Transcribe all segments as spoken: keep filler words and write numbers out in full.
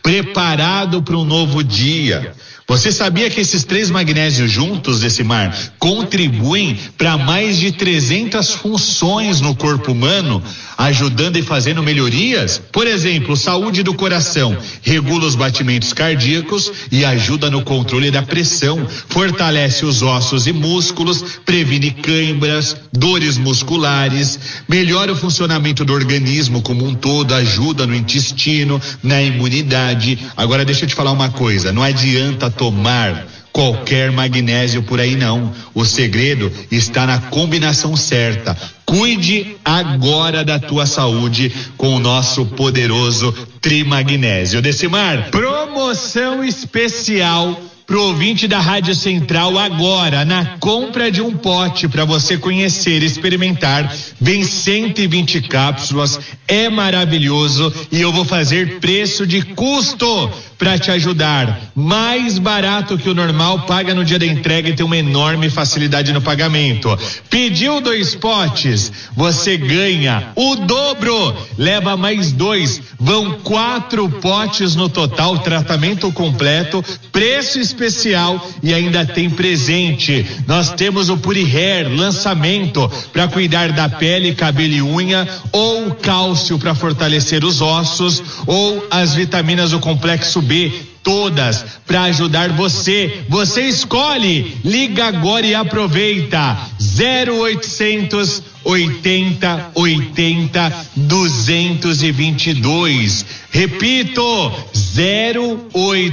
preparado para um novo dia. Você sabia que esses três magnésios juntos, Decimar, contribuem para mais de trezentas funções no corpo humano, ajudando e fazendo melhorias? Por exemplo, saúde do coração, regula os batimentos cardíacos e ajuda no controle da pressão, fortalece os ossos e músculos, previne câimbras, dores musculares, melhora o funcionamento do organismo como um todo, ajuda no intestino, na imunidade. Agora deixa eu te falar uma coisa, não adianta tomar qualquer magnésio por aí não. O segredo está na combinação certa. Cuide agora da tua saúde com o nosso poderoso Trimagnésio. Decimar, promoção especial pro ouvinte da Rádio Central agora, na compra de um pote para você conhecer, experimentar, vem cento e vinte cápsulas, é maravilhoso e eu vou fazer preço de custo para te ajudar, mais barato que o normal, paga no dia da entrega e tem uma enorme facilidade no pagamento. Pediu dois potes, você ganha o dobro, leva mais dois, vão quatro potes no total, tratamento completo, preço especial especial e ainda tem presente. Nós temos o Puri Hair, lançamento para cuidar da pele, cabelo e unha, ou cálcio para fortalecer os ossos, ou as vitaminas do complexo B, todas para ajudar você. Você escolhe, liga agora e aproveita. zero oitocentos oitenta oitenta duzentos e vinte e dois. Repito, zero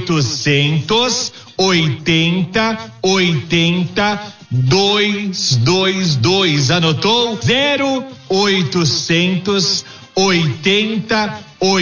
oitocentos oitenta oitenta duzentos e vinte e dois. Anotou? zero oitocentos oitenta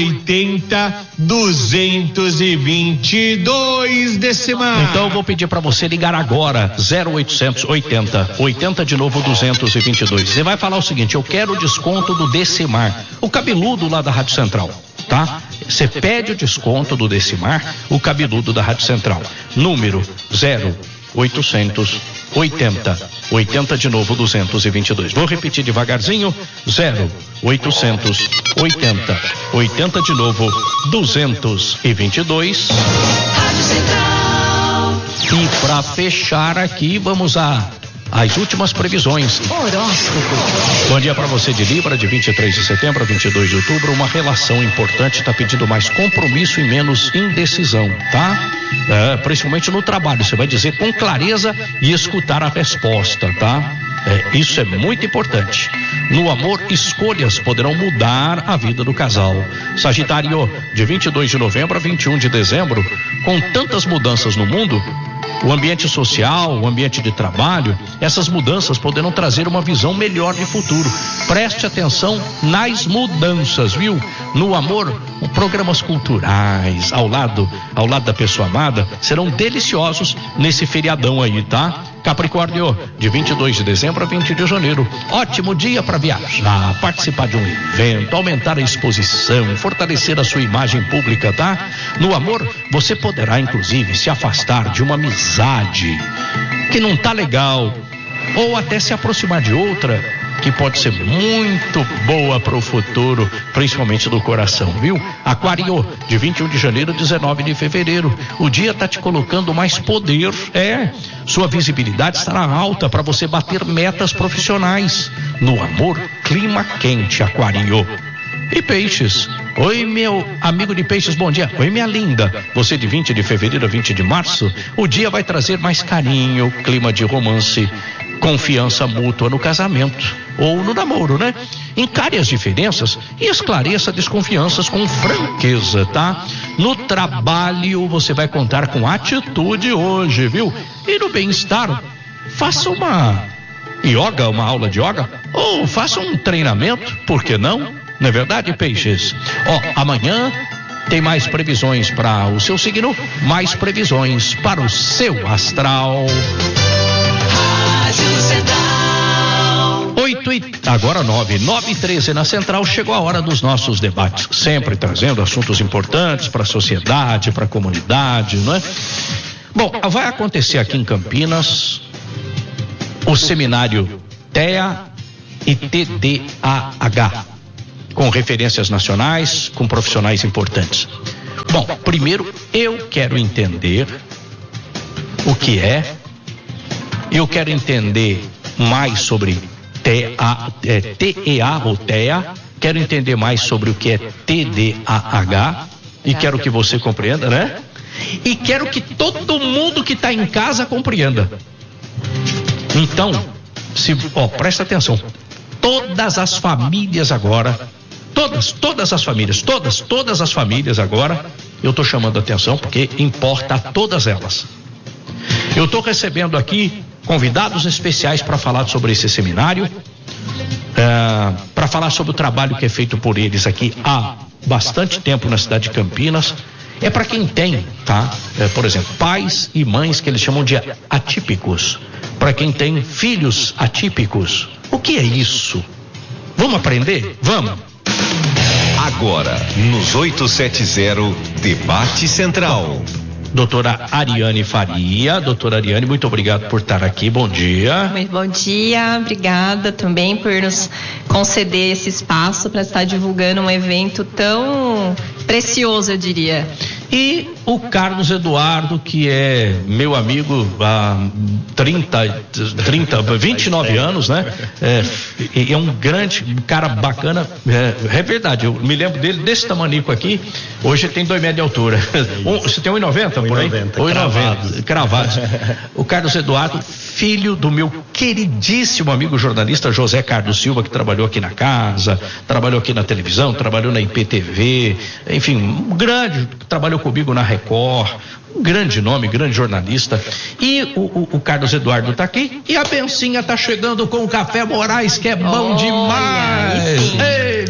oitenta duzentos e vinte e dois, Decimar. Então eu vou pedir para você ligar agora, zero oitocentos oitenta oitenta de novo duzentos e vinte e dois. Você vai falar o seguinte: eu quero o desconto do Decimar, o cabeludo lá da Rádio Central, tá? Você pede o desconto do Decimar, o cabeludo da Rádio Central. Número zero oitocentos oitenta oitenta de novo duzentos e vinte e dois. Vou repetir devagarzinho: zero oitocentos oitenta oitenta de novo duzentos e vinte e dois. Rádio Central. E para fechar aqui, vamos a as últimas previsões. Horóscopo. Bom dia para você de Libra, de vinte e três de setembro a vinte e dois de outubro. Uma relação importante está pedindo mais compromisso e menos indecisão, tá? É, principalmente no trabalho, você vai dizer com clareza e escutar a resposta, tá? É, isso é muito importante. No amor, escolhas poderão mudar a vida do casal. Sagitário, de vinte e dois de novembro a vinte e um de dezembro, com tantas mudanças no mundo, o ambiente social, o ambiente de trabalho, essas mudanças poderão trazer uma visão melhor de futuro. Preste atenção nas mudanças, viu? No amor, programas culturais ao lado, ao lado da pessoa amada serão deliciosos nesse feriadão aí, tá? Capricórnio, de vinte e dois de dezembro a vinte de janeiro, ótimo dia para viajar, participar de um evento, aumentar a exposição, fortalecer a sua imagem pública, tá? No amor, você poderá inclusive se afastar de uma amizade que não tá legal, ou até se aproximar de outra que pode ser muito boa para o futuro, principalmente do coração, viu? Aquário, de vinte e um de janeiro a dezenove de fevereiro, o dia tá te colocando mais poder, é, sua visibilidade estará alta para você bater metas profissionais. No amor, clima quente, Aquário. E Peixes, oi meu amigo de Peixes, bom dia. Oi minha linda, você de vinte de fevereiro a vinte de março, o dia vai trazer mais carinho, clima de romance, confiança mútua no casamento ou no namoro, né? Encare as diferenças e esclareça desconfianças com franqueza, tá? No trabalho você vai contar com atitude hoje, viu? E no bem-estar, faça uma yoga, uma aula de yoga, ou faça um treinamento, por que não? Não é verdade, Peixes? Ó, amanhã tem mais previsões para o seu signo, mais previsões para o seu astral. Oito e agora nove, nove e treze na Central. Chegou a hora dos nossos debates, sempre trazendo assuntos importantes para a sociedade, para a comunidade, não é? Bom, vai acontecer aqui em Campinas o seminário T E A e T D A H, com referências nacionais, com profissionais importantes. Bom, primeiro eu quero entender o que é, eu quero entender mais sobre T E A ou T E A, quero entender mais sobre o que é T D A H e quero que você compreenda, né? E quero que todo mundo que está em casa compreenda. Então, se, ó, presta atenção, todas as famílias agora, todas, todas as famílias, todas, todas as famílias agora, eu estou chamando a atenção porque importa a todas elas. Eu estou recebendo aqui convidados especiais para falar sobre esse seminário, é, para falar sobre o trabalho que é feito por eles aqui há bastante tempo na cidade de Campinas. É para quem tem, tá? É, por exemplo, pais e mães que eles chamam de atípicos, para quem tem filhos atípicos. O que é isso? Vamos aprender? Vamos! Agora, nos oitocentos e setenta, Debate Central. Doutora Ariane Faria. Doutora Ariane, muito obrigado por estar aqui. Bom dia. Muito bom dia. Obrigada também por nos conceder esse espaço para estar divulgando um evento tão precioso, eu diria. E o Carlos Eduardo, que é meu amigo há trinta, trinta, vinte e nove anos, né? É, é um grande um cara bacana. É, é verdade, eu me lembro dele desse tamanico aqui. Hoje ele tem dois metros de altura. Um, você tem um e noventa por aí? um e noventa, cravados. O Carlos Eduardo, filho do meu queridíssimo amigo jornalista José Carlos Silva, que trabalhou aqui na casa, trabalhou aqui na televisão, trabalhou na I P T V, enfim, um grande, trabalhou comigo na Record, um grande nome, grande jornalista. E o, o, o Carlos Eduardo está aqui e a Bencinha está chegando com o Café Moraes, que é bom Olha, demais. Ei,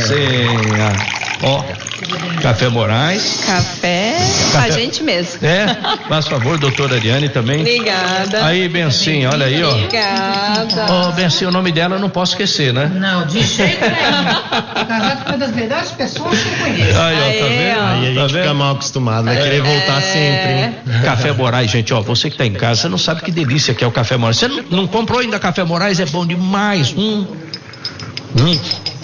Bencinha. Ó, Café Moraes. Café, Café, a gente mesmo. É, faz favor, doutora Ariane também. Obrigada. Aí, Bencinha, olha aí, ó. Obrigada. Ó, oh, Bencinha, o nome dela eu não posso esquecer, né? Não, de jeito nenhum. Casado com uma das melhores pessoas que eu conheço. Aí, ó, tá vendo? Aí a gente Tá fica vendo? mal acostumado, vai querer voltar sempre, hein? Café Moraes, gente, ó, você que tá em casa, você não sabe que delícia que é o Café Moraes. Você não, não comprou ainda Café Moraes? É bom demais. Hum. Hum.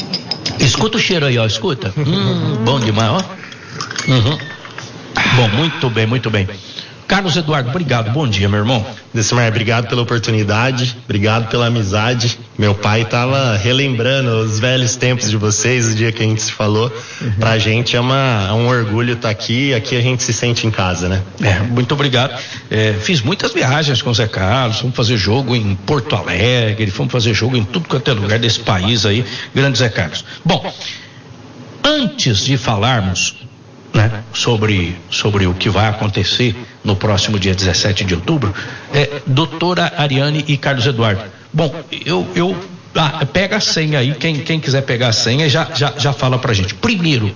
Escuta o cheiro aí, ó, escuta. Hum, bom demais, ó. Uhum. Bom, muito bem, muito bem. Carlos Eduardo, obrigado. Bom dia, meu irmão. Decimar, obrigado pela oportunidade, obrigado pela amizade. Meu pai estava relembrando os velhos tempos de vocês, o dia que a gente se falou. Uhum. Pra gente é, uma, é um orgulho estar aqui, aqui a gente se sente em casa, né? É, muito obrigado. É, fiz muitas viagens com o Zé Carlos, fomos fazer jogo em Porto Alegre, fomos fazer jogo em tudo quanto é lugar desse país aí, grande Zé Carlos. Bom, antes de falarmos, né, sobre, sobre o que vai acontecer no próximo dia dezessete de outubro, é, doutora Ariane e Carlos Eduardo. Bom, eu, eu ah, pega a senha aí, quem, quem quiser pegar a senha já, já, já fala pra gente. Primeiro,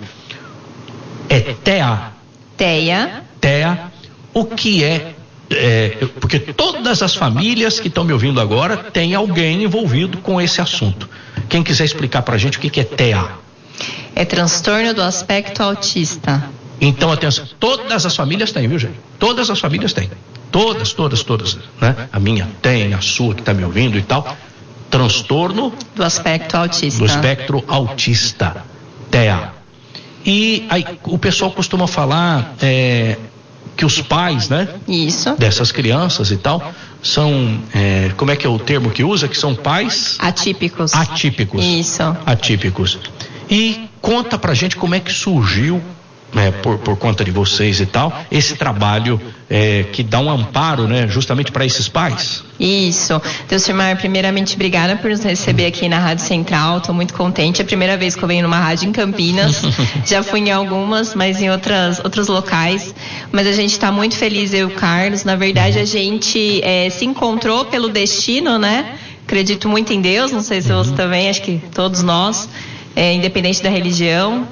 é T E A. T E A. T E A, o que é, é, porque todas as famílias que estão me ouvindo agora tem alguém envolvido com esse assunto. Quem quiser explicar pra gente o que, que é T E A? É transtorno do aspecto autista. Então, atenção, todas as famílias têm, viu, gente? Todas as famílias têm. Todas, todas, todas, né? A minha tem, a sua que está me ouvindo e tal. Transtorno do aspecto autista. Do espectro autista, T E A. E aí, o pessoal costuma falar é, que os pais, né? Isso. Dessas crianças e tal, são, é, como é que é o termo que usa? Que são pais? Atípicos. Atípicos. Isso. Atípicos. E conta pra gente como é que surgiu, né, por, por conta de vocês e tal, esse trabalho é, que dá um amparo, né, justamente para esses pais. Isso. Delcimar, primeiramente, obrigada por nos receber aqui na Rádio Central. Estou muito contente. É a primeira vez que eu venho numa rádio em Campinas. Já fui em algumas, mas em outras, outros locais. Mas a gente está muito feliz, eu e o Carlos. Na verdade, a gente é, se encontrou pelo destino, né? Acredito muito em Deus, não sei se você também, acho que todos nós. É, independente da religião,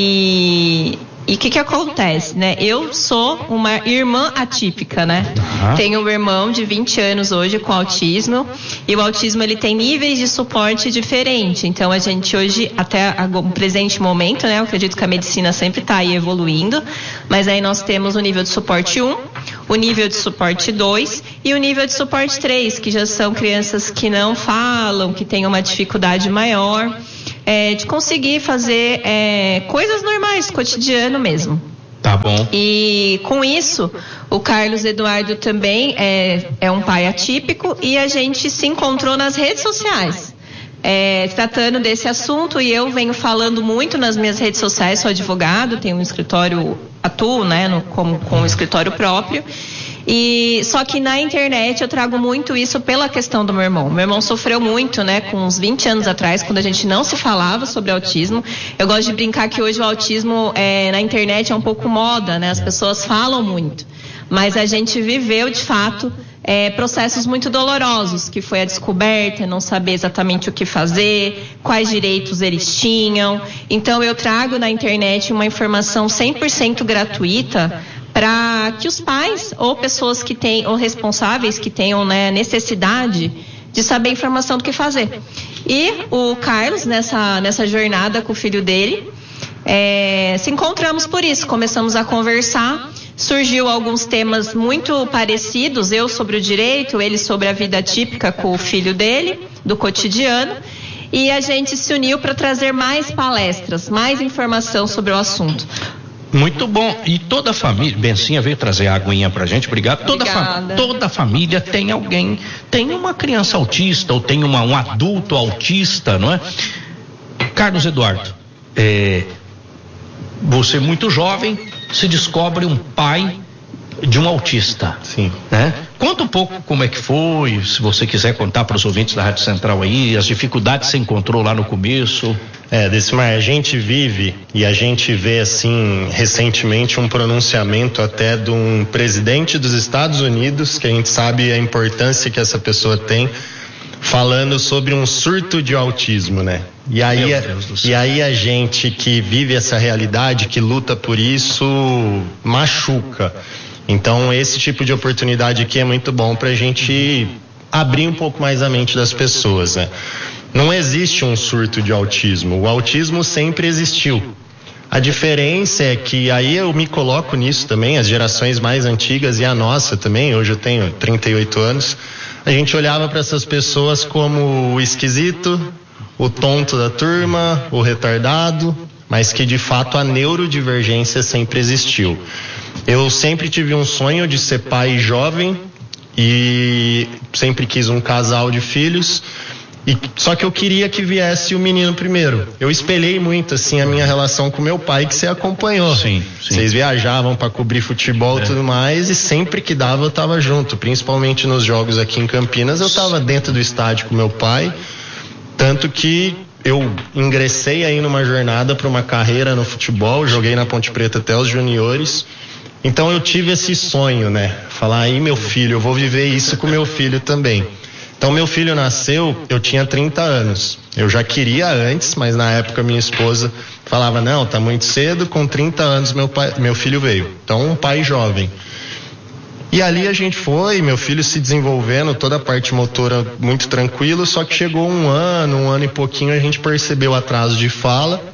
e e o que que acontece, né? Eu sou uma irmã atípica, né? Uhum. Tenho um irmão de vinte anos hoje com autismo, e o autismo ele tem níveis de suporte diferentes. Então a gente hoje, até o presente momento, né? Eu acredito que a medicina sempre está aí evoluindo, mas aí nós temos o nível de suporte um, o nível de suporte dois e o nível de suporte três, que já são crianças que não falam, que têm uma dificuldade maior. É, de conseguir fazer é, coisas normais, cotidiano mesmo. Tá bom. E com isso, o Carlos Eduardo também é, é um pai atípico e a gente se encontrou nas redes sociais. É, tratando desse assunto, e eu venho falando muito nas minhas redes sociais, sou advogado, tenho um escritório, atuo, né, no, com, com um escritório próprio, e só que na internet eu trago muito isso pela questão do meu irmão. Meu irmão sofreu muito, né, com uns vinte anos atrás, quando a gente não se falava sobre autismo. Eu gosto de brincar que hoje o autismo é, na internet é um pouco moda, né, as pessoas falam muito, mas a gente viveu de fato É, processos muito dolorosos, que foi a descoberta, não saber exatamente o que fazer, quais direitos eles tinham. Então eu trago na internet uma informação cem por cento gratuita para que os pais ou pessoas que têm, ou responsáveis que tenham, né, necessidade de saber a informação do que fazer. E o Carlos, nessa, nessa jornada com o filho dele, é, se encontramos por isso, começamos a conversar. Surgiu alguns temas muito parecidos, eu sobre o direito, ele sobre a vida típica com o filho dele, do cotidiano, e a gente se uniu para trazer mais palestras, mais informação sobre o assunto. Muito bom. E toda a família, Bencinha veio trazer a aguinha pra gente, obrigado. Toda, fa, toda a família tem alguém, tem uma criança autista ou tem uma, um adulto autista, não é? Carlos Eduardo, é, você muito jovem, se descobre um pai de um autista. Sim. Né? Conta um pouco como é que foi, se você quiser contar para os ouvintes da Rádio Central aí, as dificuldades que você encontrou lá no começo. É, Decimar, a gente vive e a gente vê, assim, recentemente um pronunciamento até de um presidente dos Estados Unidos, que a gente sabe a importância que essa pessoa tem, falando sobre um surto de autismo, né? E aí, e aí a gente que vive essa realidade, que luta por isso, machuca. Então esse tipo de oportunidade aqui é muito bom pra gente abrir um pouco mais a mente das pessoas, né? Não existe um surto de autismo, o autismo sempre existiu. A diferença é que aí eu me coloco nisso também, as gerações mais antigas e a nossa também, hoje eu tenho trinta e oito anos, a gente olhava para essas pessoas como o esquisito, o tonto da turma, o retardado, mas que de fato a neurodivergência sempre existiu. Eu sempre tive um sonho de ser pai jovem e sempre quis um casal de filhos, e só que eu queria que viesse o menino primeiro. Eu espelhei muito assim a minha relação com meu pai, que você acompanhou. Sim, sim. Vocês viajavam para cobrir futebol e é. tudo mais, e sempre que dava eu tava junto, principalmente nos jogos aqui em Campinas, eu tava dentro do estádio com meu pai, tanto que eu ingressei aí numa jornada para uma carreira no futebol, joguei na Ponte Preta até os juniores. Então eu tive esse sonho, né? Falar aí, meu filho, eu vou viver isso com meu filho também. Então meu filho nasceu, eu tinha trinta anos. Eu já queria antes, mas na época minha esposa falava, não, tá muito cedo, com trinta anos meu, pai, meu filho veio. Então um pai jovem. E ali a gente foi, meu filho se desenvolvendo, toda a parte motora muito tranquilo, só que chegou um ano, um ano e pouquinho, a gente percebeu atraso de fala,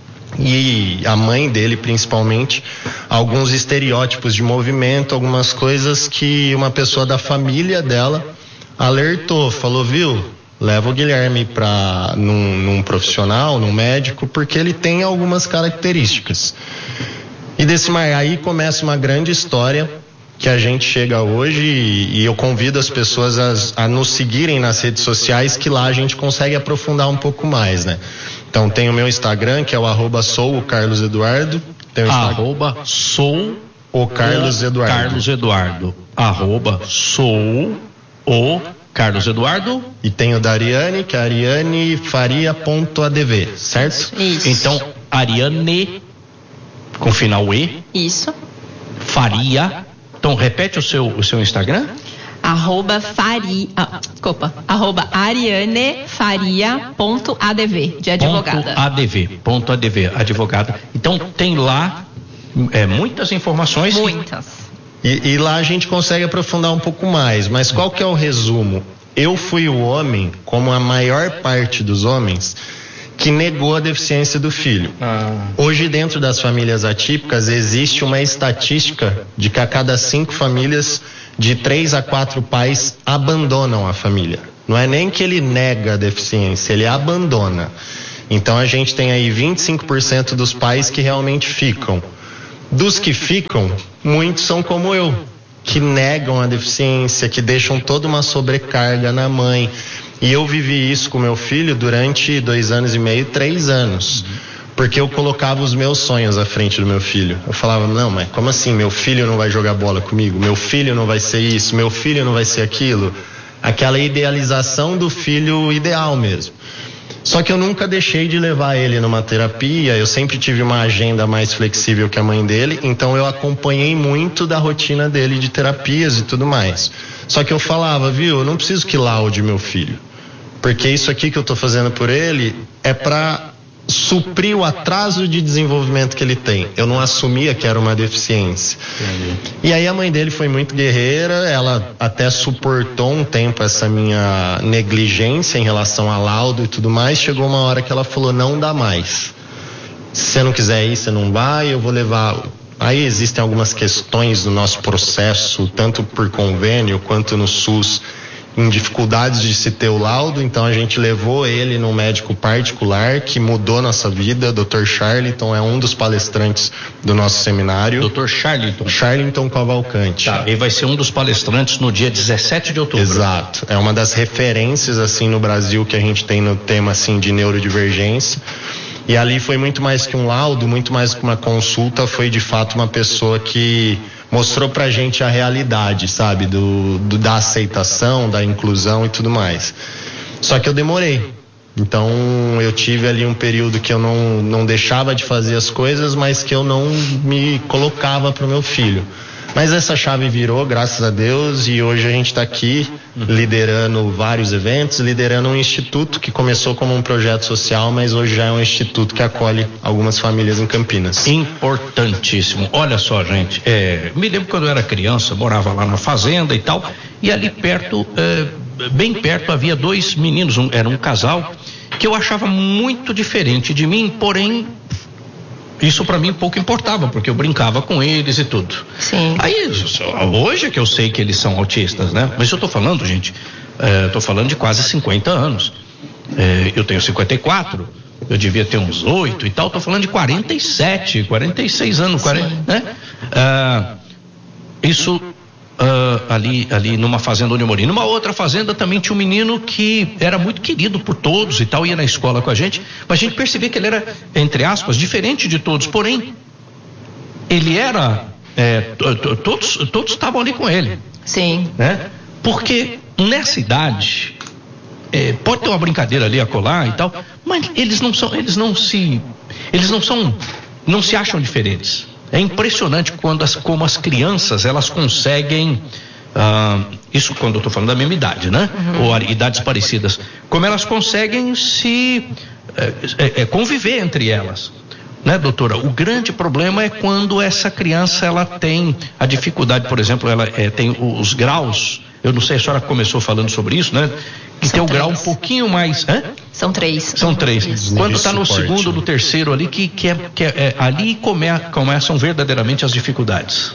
e a mãe dele principalmente, alguns estereótipos de movimento, algumas coisas que uma pessoa da família dela alertou, falou, viu, leva o Guilherme para num, num profissional, num médico, porque ele tem algumas características. E desse mar, aí começa uma grande história que a gente chega hoje, e, e eu convido as pessoas a, a nos seguirem nas redes sociais, que lá a gente consegue aprofundar um pouco mais, né? Então tem o meu Instagram, que é o arroba sou o Carlos Eduardo. Tem o arroba sou o Carlos Eduardo. Carlos Eduardo. Arroba sou o Carlos Eduardo. E tem o da Ariane, que é ariane faria ponto a d v, certo? Isso. Então, Ariane, com final E. Isso. Faria. Então, repete o seu, o seu Instagram. Arroba faria, ah, desculpa, arroba ariane faria ponto a d v, de advogada. Ponto adv, ponto adv, advogada. Então, tem lá é, muitas informações. Muitas. E, e lá a gente consegue aprofundar um pouco mais, mas qual que é o resumo? Eu fui o homem, como a maior parte dos homens, que negou a deficiência do filho. Ah. Hoje, dentro das famílias atípicas, existe uma estatística de que a cada cinco famílias, de três a quatro pais abandonam a família. Não é nem que ele nega a deficiência, ele abandona. Então a gente tem aí vinte e cinco por cento dos pais que realmente ficam. Dos que ficam, muitos são como eu, que negam a deficiência, que deixam toda uma sobrecarga na mãe. E eu vivi isso com meu filho durante dois anos e meio, três anos. Porque eu colocava os meus sonhos à frente do meu filho. Eu falava, não, mas como assim? Meu filho não vai jogar bola comigo? Meu filho não vai ser isso? Meu filho não vai ser aquilo? Aquela idealização do filho ideal mesmo. Só que eu nunca deixei de levar ele numa terapia, eu sempre tive uma agenda mais flexível que a mãe dele, então eu acompanhei muito da rotina dele de terapias e tudo mais. Só que eu falava, viu, eu não preciso que laude meu filho, porque isso aqui que eu tô fazendo por ele é pra suprir o atraso de desenvolvimento que ele tem. Eu não assumia que era uma deficiência. Entendi. E aí a mãe dele foi muito guerreira, ela até suportou um tempo essa minha negligência em relação a laudo e tudo mais. Chegou uma hora que ela falou, não dá mais. Se você não quiser ir, você não vai, eu vou levar... Aí existem algumas questões no nosso processo, tanto por convênio quanto no SUS, em dificuldades de se ter o laudo, então a gente levou ele num médico particular que mudou nossa vida. doutor Charlton é um dos palestrantes do nosso seminário. doutor Charlton. Charlton Cavalcante. Tá, ele vai ser um dos palestrantes no dia dezessete de outubro. Exato, é uma das referências assim no Brasil que a gente tem no tema assim de neurodivergência. E ali foi muito mais que um laudo, muito mais que uma consulta, foi de fato uma pessoa que mostrou pra gente a realidade, sabe, do, do, da aceitação, da inclusão e tudo mais. Só que eu demorei. Então eu tive ali um período que eu não, não deixava de fazer as coisas, mas que eu não me colocava pro meu filho. Mas essa chave virou, graças a Deus, e hoje a gente está aqui liderando vários eventos, liderando um instituto que começou como um projeto social, mas hoje já é um instituto que acolhe algumas famílias em Campinas. Importantíssimo. Olha só, gente, é, me lembro quando eu era criança, morava lá na fazenda e tal, e ali perto, é, bem perto, havia dois meninos, um, era um casal, que eu achava muito diferente de mim, porém... Isso para mim pouco importava, porque eu brincava com eles e tudo. Sim. Aí, hoje é que eu sei que eles são autistas, né? Mas eu tô falando, gente, é, tô falando de quase cinquenta anos. É, eu tenho cinquenta e quatro, eu devia ter uns oito e tal, tô falando de quarenta e sete, quarenta e seis anos, quarenta, né? Ah, isso... Uh, ali, ali numa fazenda onde eu morei. Numa outra fazenda também tinha um menino que era muito querido por todos e tal, ia na escola com a gente, mas a gente percebia que ele era, entre aspas, diferente de todos, porém ele era é, todos todos estavam ali com ele. Sim. Né? Porque nessa idade é, pode ter uma brincadeira ali a colar e tal, mas eles não são, eles não se eles não são, não se acham diferentes. É impressionante quando as, como as crianças, elas conseguem, ah, isso quando eu estou falando da mesma idade, né? Uhum. Ou idades parecidas, como elas conseguem se é, é, conviver entre elas, né, doutora? O grande problema é quando essa criança, ela tem a dificuldade, por exemplo, ela é, tem os graus, eu não sei, a senhora começou falando sobre isso, né? Que São tem o três. grau um pouquinho mais... Hã? São três. São três. Isso. Quando está no segundo, no terceiro ali, que, que, é, que é, é, ali come, começam verdadeiramente as dificuldades.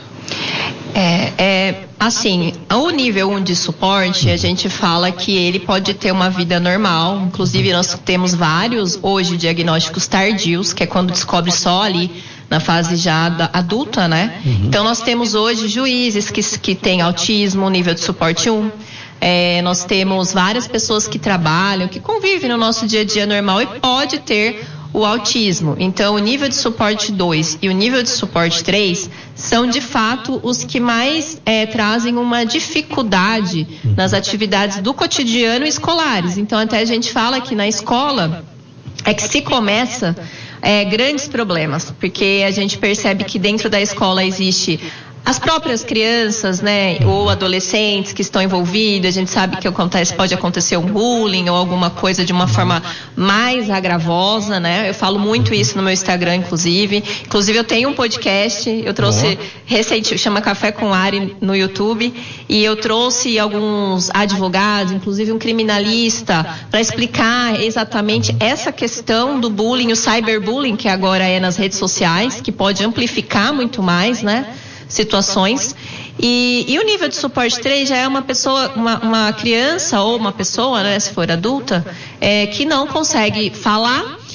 É, é, assim, o nível um de suporte, a gente fala que ele pode ter uma vida normal, inclusive nós temos vários, hoje, diagnósticos tardios, que é quando descobre só ali na fase já da, adulta, né? Uhum. Então nós temos hoje juízes que, que têm autismo, nível de suporte um. É, nós temos várias pessoas que trabalham, que convivem no nosso dia a dia normal e pode ter o autismo. Então, o nível de suporte dois e o nível de suporte três são, de fato, os que mais é, trazem uma dificuldade nas atividades do cotidiano escolares. Então, até a gente fala que na escola é que se começa é, grandes problemas, porque a gente percebe que dentro da escola existe... as próprias crianças, né, ou adolescentes que estão envolvidos, a gente sabe que acontece, pode acontecer um bullying ou alguma coisa de uma forma mais agravosa, né? Eu falo muito isso no meu Instagram, inclusive. Inclusive eu tenho um podcast, eu trouxe recente, chama Café com Ari no YouTube, e eu trouxe alguns advogados, inclusive um criminalista, para explicar exatamente essa questão do bullying, o cyberbullying, que agora é nas redes sociais, que pode amplificar muito mais, né? Situações. E, e o nível de suporte três já é uma pessoa, uma, uma criança ou uma pessoa, né, se for adulta, é, que não consegue falar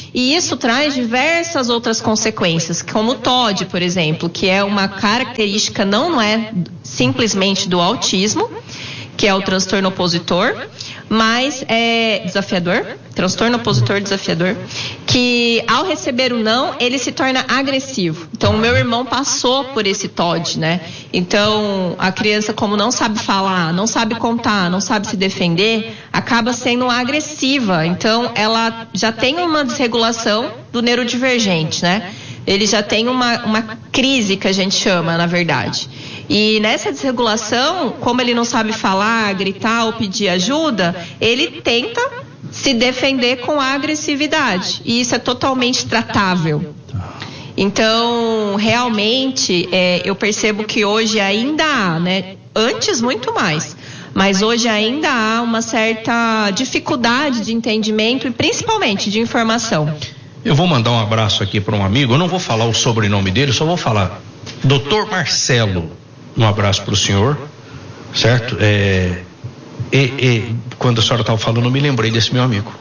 E isso traz diversas outras consequências, como o T O D, por exemplo, que é uma característica, não, não é simplesmente do autismo, que é o transtorno opositor, mas é desafiador, transtorno opositor desafiador, que ao receber o não, ele se torna agressivo. Então, o meu irmão passou por esse T O D, né? Então, a criança, como não sabe falar, não sabe contar, não sabe se defender, acaba sendo agressiva. Então, ela já tem uma desregulação do neurodivergente, né? Ele já tem uma, uma crise, que a gente chama, na verdade. E nessa desregulação, como ele não sabe falar, gritar ou pedir ajuda, ele tenta se defender com agressividade. E isso é totalmente tratável. Então, realmente, é, eu percebo que hoje ainda há, né? Antes, muito mais. Mas hoje ainda há uma certa dificuldade de entendimento e principalmente de informação. Eu vou mandar um abraço aqui para um amigo, eu não vou falar o sobrenome dele, só vou falar. doutor Marcelo, um abraço para o senhor, certo? É, e, e, quando a senhora estava falando, eu me lembrei desse meu amigo.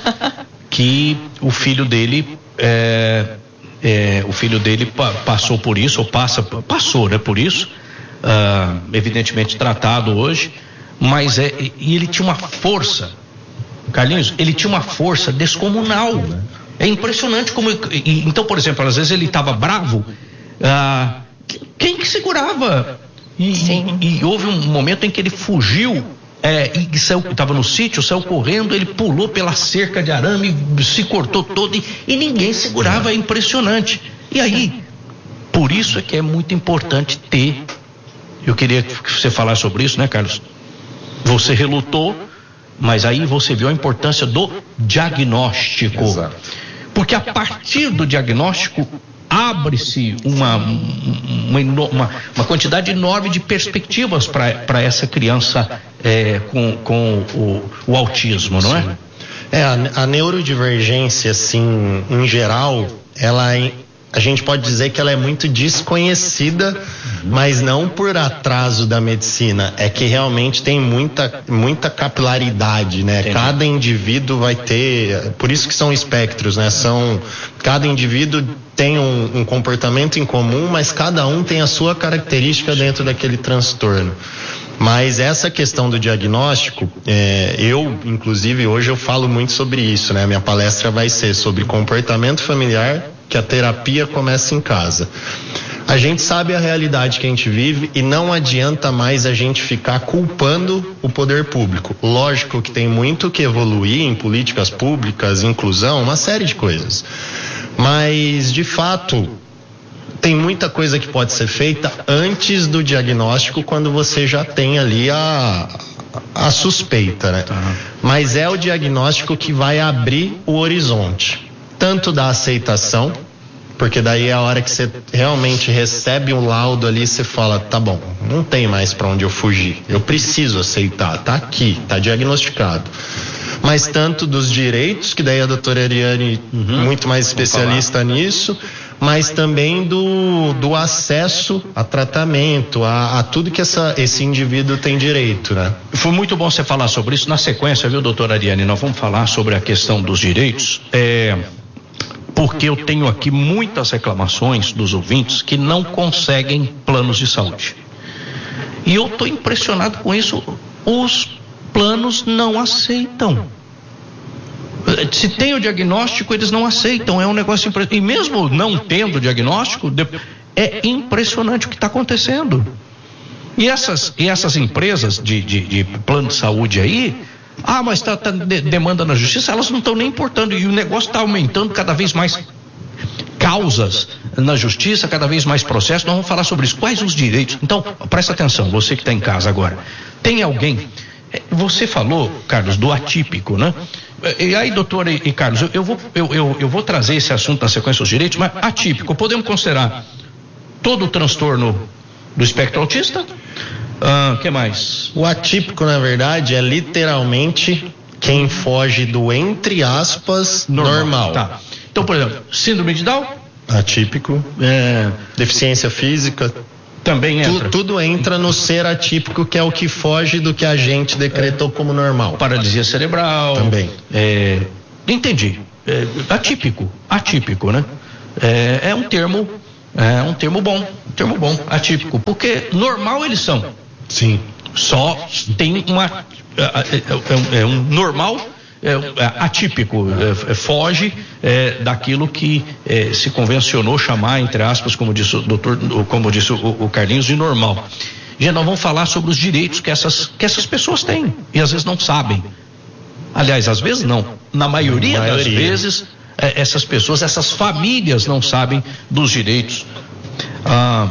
Que o filho dele, é, é, o filho dele pa, passou por isso, ou passa, passou, né, por isso, ah, evidentemente tratado hoje, mas é, e ele tinha uma força, Carlinhos, ele tinha uma força descomunal. É impressionante como. E, então, por exemplo, às vezes ele estava bravo. Ah, quem que segurava? E, e, e houve um momento em que ele fugiu é, e saiu, estava no sítio, saiu correndo, ele pulou pela cerca de arame, se cortou todo e, e ninguém segurava. É impressionante. E aí, por isso é que é muito importante ter. Eu queria que você falasse sobre isso, né, Carlos? Você relutou, mas aí você viu a importância do diagnóstico. Exato. Porque a partir do diagnóstico abre-se uma, uma, uma, uma quantidade enorme de perspectivas para essa criança é, com, com o, o autismo, não é? É, a, a neurodivergência, assim, em geral, ela é, a gente pode dizer que ela é muito desconhecida, mas não por atraso da medicina, é que realmente tem muita, muita capilaridade, né? Entendi. Cada indivíduo vai ter, por isso que são espectros, né? São, cada indivíduo tem um, um comportamento em comum, mas cada um tem a sua característica dentro daquele transtorno. Mas essa questão do diagnóstico, é, eu, inclusive, hoje eu falo muito sobre isso, né? Minha palestra vai ser sobre comportamento familiar, que a terapia começa em casa. A gente sabe a realidade que a gente vive e não adianta mais a gente ficar culpando o poder público. Lógico que tem muito que evoluir em políticas públicas, inclusão, uma série de coisas. Mas, de fato, tem muita coisa que pode ser feita antes do diagnóstico, quando você já tem ali a, a suspeita, né? Uhum. Mas é o diagnóstico que vai abrir o horizonte, tanto da aceitação, porque daí é a hora que você realmente recebe um laudo ali, você fala, tá bom, não tem mais para onde eu fugir, eu preciso aceitar, tá aqui, tá diagnosticado. Mas tanto dos direitos, que daí a doutora Ariane, uhum, muito mais especialista nisso, mas também do, do acesso a tratamento, a, a tudo que essa, esse indivíduo tem direito, né? Foi muito bom você falar sobre isso. Na sequência, viu, doutora Ariane, nós vamos falar sobre a questão dos direitos, é, porque eu tenho aqui muitas reclamações dos ouvintes que não conseguem planos de saúde. E eu estou impressionado com isso. Os planos não aceitam. Se tem o diagnóstico, eles não aceitam. É um negócio impressionante. E mesmo não tendo diagnóstico, é impressionante o que está acontecendo. E essas, e essas empresas de, de, de plano de saúde aí, ah, mas está tá de, demanda na justiça, elas não estão nem importando. E o negócio está aumentando cada vez mais causas na justiça, cada vez mais processos. Nós vamos falar sobre isso. Quais os direitos? Então, presta atenção, você que está em casa agora. Tem alguém... Você falou, Carlos, do atípico, né? E aí, doutora e, e Carlos, eu, eu, vou, eu, eu, eu vou trazer esse assunto na sequência dos direitos, mas atípico, podemos considerar todo o transtorno do espectro autista? O ah, que mais? O atípico, na verdade, é literalmente quem foge do, entre aspas, normal. normal. Tá. Então, por exemplo, síndrome de Down? Atípico. É, deficiência física. Também entra. Tu, tudo entra no ser atípico, que é o que foge do que a gente decretou é. como normal. Paralisia cerebral. Também. É, entendi. é, atípico, atípico, né? É, é um termo, é um termo bom, um termo bom, atípico, porque normal eles são. Sim. Só tem uma, é, é, é um normal, é, é, atípico, é, é, foge é, daquilo que é, se convencionou chamar, entre aspas, como disse o doutor, como disse o, o Carlinhos, de normal. Gente, nós vamos falar sobre os direitos que essas, que essas pessoas têm e às vezes não sabem. Aliás, às vezes não. Na maioria, maioria. das vezes, é, essas pessoas, essas famílias não sabem dos direitos. Ah,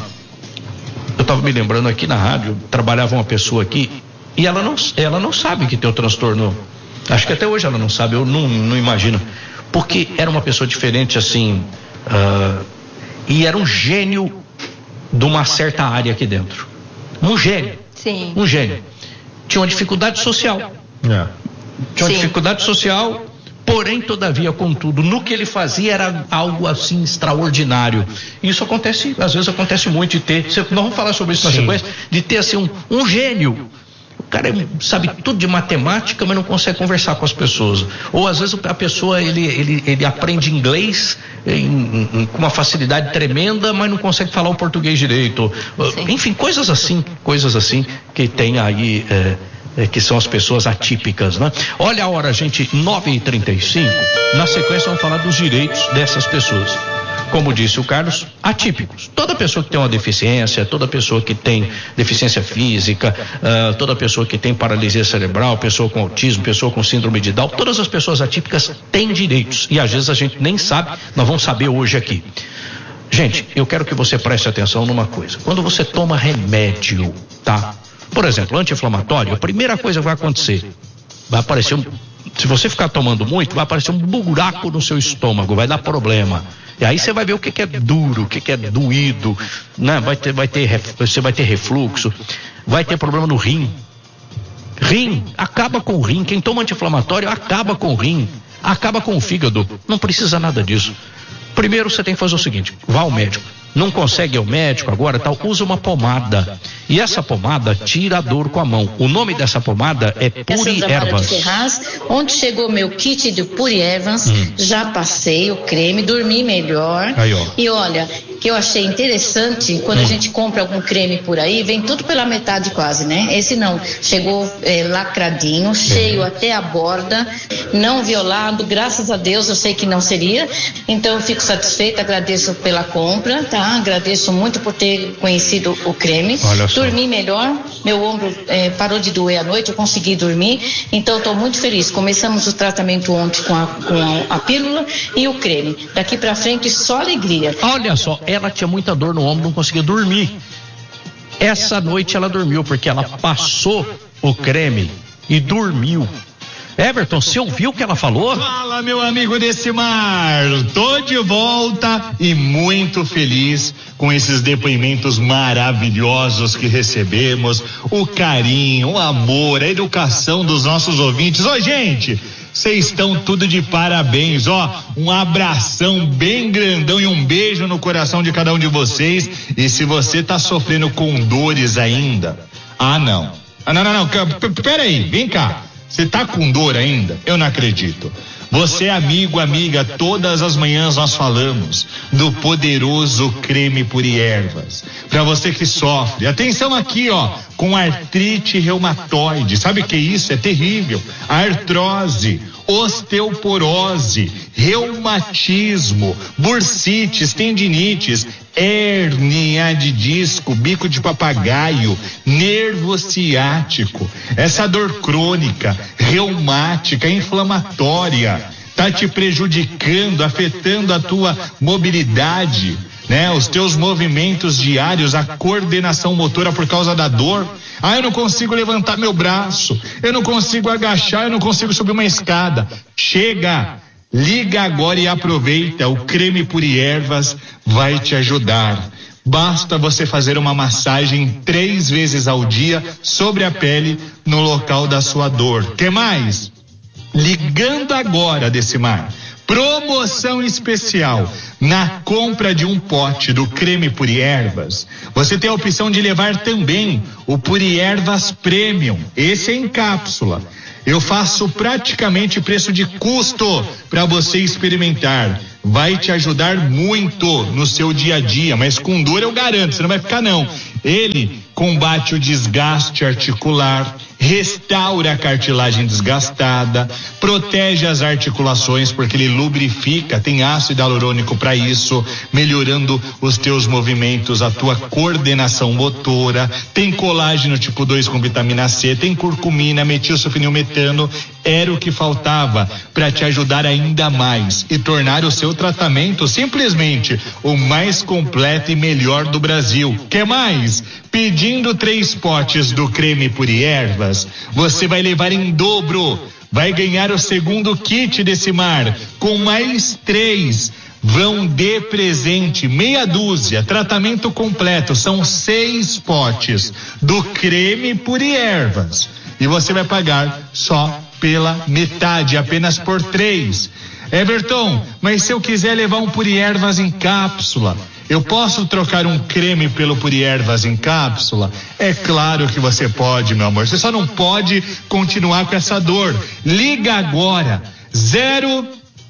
eu estava me lembrando aqui na rádio, trabalhava uma pessoa aqui e ela não, ela não sabe que tem o transtorno. Acho que até hoje ela não sabe, eu não, não imagino. Porque era uma pessoa diferente assim, ah, e era um gênio de uma certa área aqui dentro. Um gênio. Sim. Um gênio. Tinha uma dificuldade social. É. Tinha uma Sim. dificuldade social, porém, todavia, contudo, no que ele fazia era algo assim extraordinário. Isso acontece, às vezes acontece muito de ter, nós vamos falar sobre isso na Sim. sequência, de ter assim um, um gênio. O cara sabe tudo de matemática, mas não consegue conversar com as pessoas. Ou às vezes a pessoa ele, ele, ele aprende inglês em, em, com uma facilidade tremenda, mas não consegue falar o português direito. Sim. Enfim, coisas assim, coisas assim que tem aí, é, é, que são as pessoas atípicas, né? Olha a hora, gente, nove e trinta e cinco. Na sequência vamos falar dos direitos dessas pessoas. Como disse o Carlos, atípicos. Toda pessoa que tem uma deficiência, toda pessoa que tem deficiência física, uh, toda pessoa que tem paralisia cerebral, pessoa com autismo, pessoa com síndrome de Down, todas as pessoas atípicas têm direitos. E às vezes a gente nem sabe, nós vamos saber hoje aqui. Gente, eu quero que você preste atenção numa coisa. Quando você toma remédio, tá? Por exemplo, anti-inflamatório, a primeira coisa que vai acontecer, vai aparecer um... Se você ficar tomando muito, vai aparecer um buraco no seu estômago, vai dar problema. E aí você vai ver o que, que é duro, o que, que é doído, né? Vai ter, vai ter, você vai ter refluxo, vai ter problema no rim. Rim, acaba com o rim. Quem toma anti-inflamatório acaba com o rim, acaba com o fígado. Não precisa nada disso. Primeiro você tem que fazer o seguinte: vá ao médico. Não consegue ir ao médico agora, tal, usa uma pomada. E essa pomada tira a dor com a mão. O nome dessa pomada é Puri Ervas. Ferraz, onde chegou meu kit de Puri Ervas, hum. já passei o creme, dormi melhor. Aí, ó. E olha, que eu achei interessante, quando hum. a gente compra algum creme por aí, vem tudo pela metade quase, né? Esse não, chegou é, lacradinho, cheio hum. até a borda, não violado, graças a Deus, eu sei que não seria. Então eu fico satisfeita, agradeço pela compra, tá? Agradeço muito por ter conhecido o creme. Dormi melhor, meu ombro eh, parou de doer à noite, eu consegui dormir, então estou muito feliz. Começamos o tratamento ontem com a, com a, a pílula e o creme. Daqui para frente só alegria. Olha só, ela tinha muita dor no ombro, não conseguia dormir. Essa noite ela dormiu porque ela passou o creme e dormiu. Everton, você ouviu o que ela falou? Fala, meu amigo Decimar, tô de volta e muito feliz com esses depoimentos maravilhosos que recebemos, o carinho, o amor, a educação dos nossos ouvintes. Ô, gente, vocês estão tudo de parabéns, ó, um abração bem grandão e um beijo no coração de cada um de vocês. E se você tá sofrendo com dores ainda, ah não, ah não, não, não, pera aí, vem cá. Você tá com dor ainda? Eu não acredito. Você, amigo, amiga, todas as manhãs nós falamos do poderoso creme Puri Ervas. Para você que sofre, atenção aqui, ó, com artrite reumatoide. Sabe o que é isso? É terrível. Artrose, osteoporose, reumatismo, bursites, tendinites, hérnia de disco, bico de papagaio, nervo ciático, essa dor crônica, reumática, inflamatória, tá te prejudicando, afetando a tua mobilidade, né? Os teus movimentos diários, a coordenação motora por causa da dor. Ah, eu não consigo levantar meu braço, eu não consigo agachar, eu não consigo subir uma escada. Chega! Liga agora e aproveita, o creme Puri Ervas vai te ajudar. Basta você fazer uma massagem três vezes ao dia sobre a pele no local da sua dor. Que mais? Ligando agora, Decimar, promoção especial. Na compra de um pote do creme Puri Ervas, você tem a opção de levar também o Puri Ervas Premium. Esse é em cápsula. Eu faço praticamente preço de custo para você experimentar. Vai te ajudar muito no seu dia a dia, mas com dor eu garanto, você não vai ficar não. Ele combate o desgaste articular, restaura a cartilagem desgastada, protege as articulações porque ele lubrifica, tem ácido hialurônico para isso, melhorando os teus movimentos, a tua coordenação motora, tem colágeno tipo dois com vitamina C, tem curcumina, metilsulfonilmetano, era o que faltava para te ajudar ainda mais e tornar o seu tratamento simplesmente o mais completo e melhor do Brasil. Quer mais? Pedindo três potes do creme Puriervas, você vai levar em dobro, vai ganhar o segundo kit desse mar, com mais três, vão de presente, meia dúzia, tratamento completo, são seis potes do creme Puriervas, e você vai pagar só pela metade, apenas por três. Everton, mas se eu quiser levar um Puriervas em cápsula, eu posso trocar um creme pelo Puriervas em cápsula? É claro que você pode, meu amor. Você só não pode continuar com essa dor. Liga agora. zero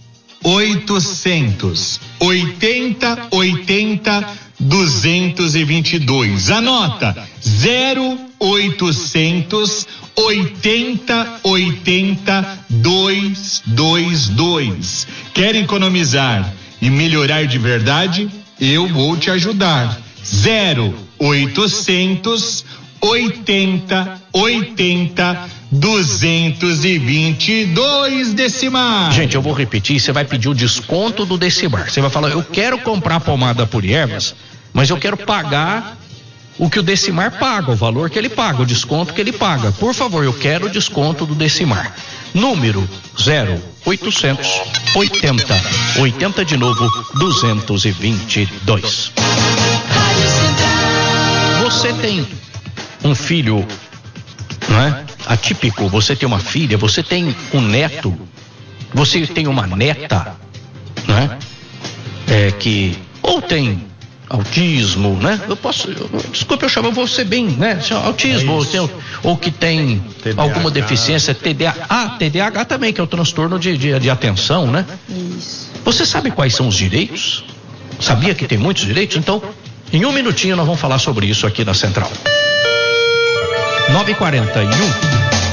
oitocentos oitenta oitenta duzentos e vinte e dois. Anota. zero oitocentos oitenta oitenta duzentos e vinte e dois. Quer economizar e melhorar de verdade? Eu vou te ajudar. zero oitocentos oitenta oitenta duzentos e vinte e dois Decimar. Gente, eu vou repetir, você vai pedir o desconto do Decimar. Você vai falar, eu quero comprar a pomada Puriervas, mas eu quero pagar o que o Decimar paga, o valor que ele paga, o desconto que ele paga. Por favor, eu quero o desconto do Decimar. Número zero oitocentos oitenta oitenta de novo duzentos e vinte e dois. Você tem um filho, não é? Atípico, você tem uma filha, você tem um neto, você tem uma neta, não é? É que ou tem autismo, né? Eu posso, eu, desculpa, eu chamo você bem, né? Autismo, é ou, tem, ou que tem T D A H. Alguma deficiência, T D A H, ah, T D A H também, que é o transtorno de, de, de atenção, né? Isso. Você sabe quais são os direitos? Sabia que tem muitos direitos? Então, em um minutinho nós vamos falar sobre isso aqui na Central. nove e quarenta e um